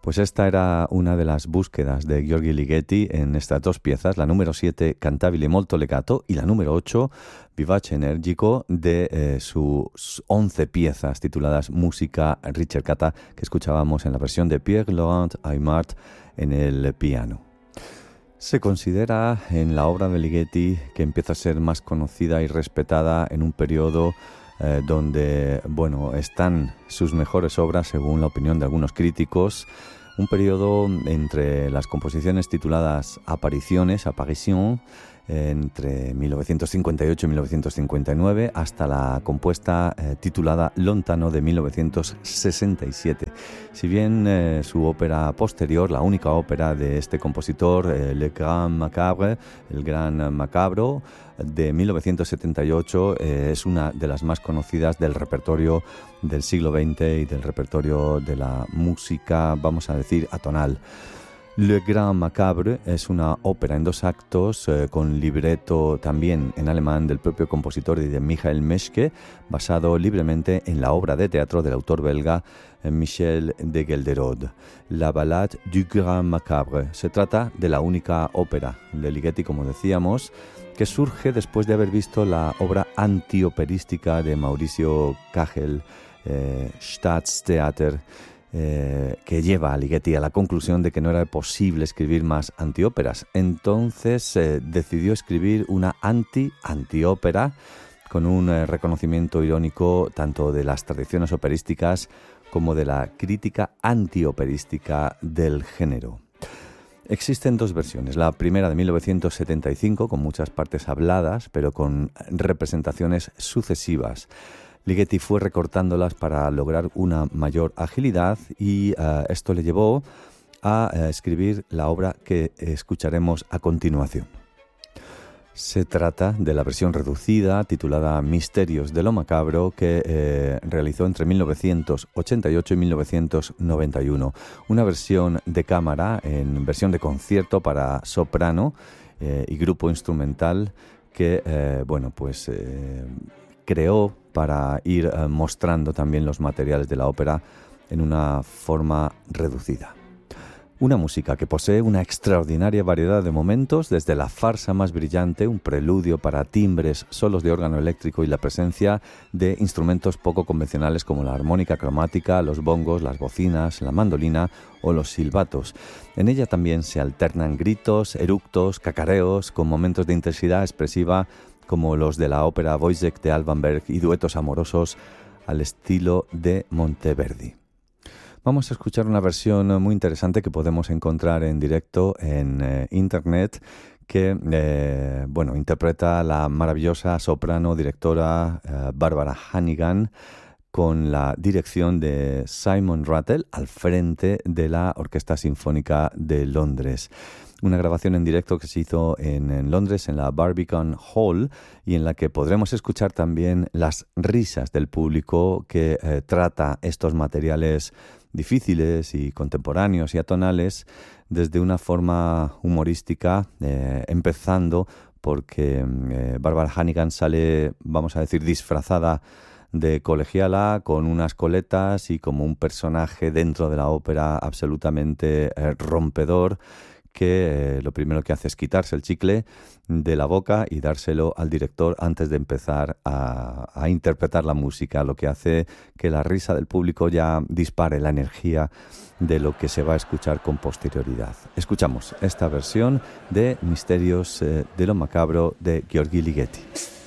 Pues esta era una de las búsquedas de György Ligeti en estas dos piezas, la número 7, Cantabile molto legato, y la número 8, Vivace energico, de sus 11 piezas tituladas Música ricercata, que escuchábamos en la versión de Pierre-Laurent Aimard en el piano. Se considera en la obra de Ligeti que empieza a ser más conocida y respetada en un periodo donde, están sus mejores obras, según la opinión de algunos críticos, un periodo entre las composiciones tituladas Apariciones, Apparition, entre 1958 y 1959, hasta la compuesta titulada Lontano de 1967. Si bien su ópera posterior, la única ópera de este compositor, Le Grand Macabre, el Gran Macabro, de 1978, es una de las más conocidas del repertorio del siglo XX y del repertorio de la música, vamos a decir, atonal. Le Grand Macabre es una ópera en 2 actos con libreto también en alemán del propio compositor y de Michael Meschke, basado libremente en la obra de teatro del autor belga Michel de Gelderode, La Ballade du Grand Macabre. Se trata de la única ópera de Ligeti, como decíamos, que surge después de haber visto la obra antioperística de Mauricio Kagel, Staatstheater, que lleva a Ligeti a la conclusión de que no era posible escribir más antióperas. Entonces decidió escribir una antiópera con un reconocimiento irónico tanto de las tradiciones operísticas como de la crítica antioperística del género. Existen 2 versiones, la primera de 1975 con muchas partes habladas pero con representaciones sucesivas. Ligeti fue recortándolas para lograr una mayor agilidad y esto le llevó a escribir la obra que escucharemos a continuación. Se trata de la versión reducida titulada Misterios de lo Macabro que realizó entre 1988 y 1991. Una versión de cámara en versión de concierto para soprano y grupo instrumental que, creó para ir mostrando también los materiales de la ópera en una forma reducida. Una música que posee una extraordinaria variedad de momentos, desde la farsa más brillante, un preludio para timbres, solos de órgano eléctrico y la presencia de instrumentos poco convencionales como la armónica cromática, los bongos, las bocinas, la mandolina o los silbatos. En ella también se alternan gritos, eructos, cacareos, con momentos de intensidad expresiva como los de la ópera Wojciech de Alban Berg y duetos amorosos al estilo de Monteverdi. Vamos a escuchar una versión muy interesante que podemos encontrar en directo en internet que interpreta la maravillosa soprano directora Barbara Hannigan con la dirección de Simon Rattle al frente de la Orquesta Sinfónica de Londres. Una grabación en directo que se hizo en Londres, en la Barbican Hall, y en la que podremos escuchar también las risas del público que trata estos materiales difíciles y contemporáneos y atonales desde una forma humorística, empezando porque Barbara Hannigan sale, vamos a decir, disfrazada de colegiala con unas coletas y como un personaje dentro de la ópera absolutamente rompedor, que lo primero que hace es quitarse el chicle de la boca y dárselo al director antes de empezar a interpretar la música, lo que hace que la risa del público ya dispare la energía de lo que se va a escuchar con posterioridad. Escuchamos esta versión de Misterios de lo Macabro de György Ligeti.